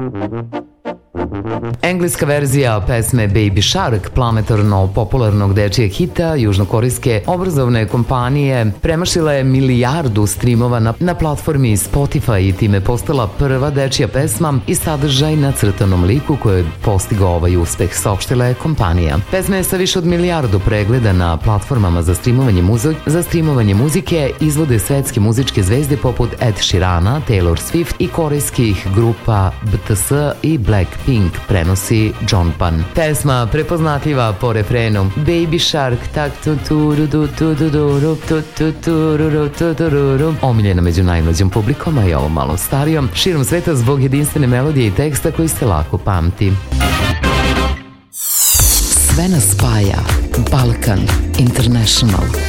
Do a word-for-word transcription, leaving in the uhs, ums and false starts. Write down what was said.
Engleska verzija pesme Baby Shark, planetarno popularnog dečijeg hita južnokorejske obrazovne kompanije, premašila je milijardu streamova na, na platformi Spotify i time postala prva dečija pesma i sadržaj na crtanom liku koji je postigao ovaj uspeh, saopštila je kompanija. Pesma je sa više od milijardu pregleda na platformama za streamovanje, muzik, za streamovanje muzike izvode svetske muzičke zvezde poput Ed Sheerana, Taylor Swift i korejskih grupa B T S i Blackpink, prenosi John Pan. Pesma prepoznatljiva po refrenu Baby Shark, tak tu tu tu tu tu tu tu tu tu tu tu, omiljena među najmlađom publikom, a i ovom malo starijom, širom sveta zbog jedinstvene melodije i teksta koji se lako pamti. Sve nas spaja. Balkan International.